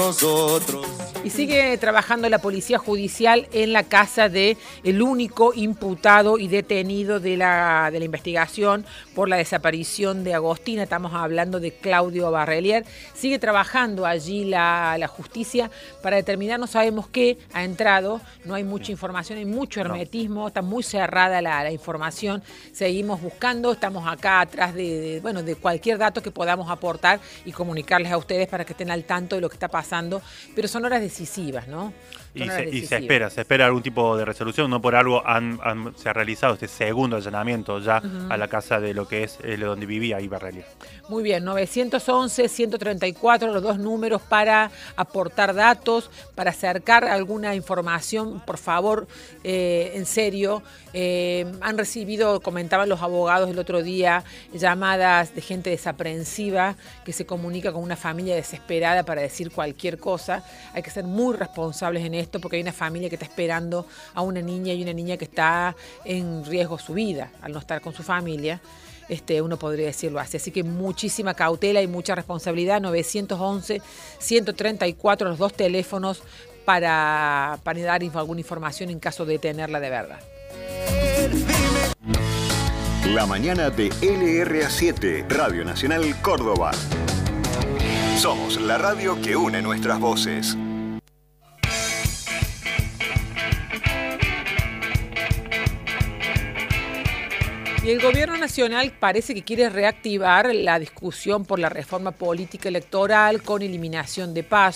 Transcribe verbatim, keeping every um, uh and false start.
nosotros. Y sigue trabajando la policía judicial en la casa de el único imputado y detenido de la, de la investigación por la desaparición de Agostina. Estamos hablando de Claudio Barrelier. Sigue trabajando allí la, la justicia para determinar, no sabemos qué ha entrado, no hay mucha información, hay mucho hermetismo, está muy cerrada la, la información. Seguimos buscando, estamos acá atrás de, de, bueno, de cualquier dato que podamos aportar y comunicarles a ustedes para que estén al tanto de lo que está pasando, pero son horas decisivas, ¿no? Y se, y se espera, se espera algún tipo de resolución, no por algo han, han, se ha realizado este segundo allanamiento ya uh-huh. a la casa de lo que es eh, donde vivía Barrelier. Muy bien, novecientos once, ciento treinta y cuatro, los dos números para aportar datos, para acercar alguna información, por favor, eh, en serio. Eh, han recibido, comentaban los abogados el otro día, llamadas de gente desaprensiva que se comunica con una familia desesperada para decir cualquier cosa. Hay que ser muy responsables en esto porque hay una familia que está esperando a una niña y una niña que está en riesgo su vida al no estar con su familia. Este, uno podría decirlo así. Así que muchísima cautela y mucha responsabilidad. novecientos once, ciento treinta y cuatro, los dos teléfonos para, para dar alguna información en caso de tenerla de verdad. La mañana de L R A siete, Radio Nacional Córdoba. Somos la radio que une nuestras voces. Y el gobierno nacional parece que quiere reactivar la discusión por la reforma política electoral con eliminación de pasos.